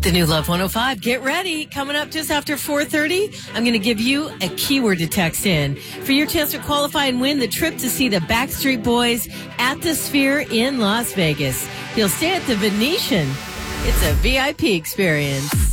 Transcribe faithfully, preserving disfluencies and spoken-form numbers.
The new Love one oh five. Get ready. Coming up just after four thirty, I'm going to give you a keyword to text in for your chance to qualify and win the trip to see the Backstreet Boys at the Sphere in Las Vegas. You'll stay at the Venetian. It's a V I P experience.